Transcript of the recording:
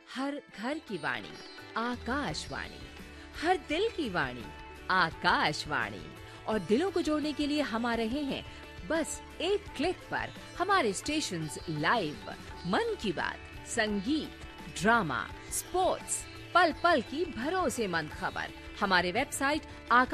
हर घर की वाणी आकाशवाणी, हर दिल की वाणी आकाशवाणी। और दिलों को जोड़ने के लिए हम आ रहे हैं बस एक क्लिक पर। हमारे स्टेशंस लाइव, मन की बात, संगीत, ड्रामा, स्पोर्ट्स, पल पल की भरोसेमंद खबर। हमारे वेबसाइट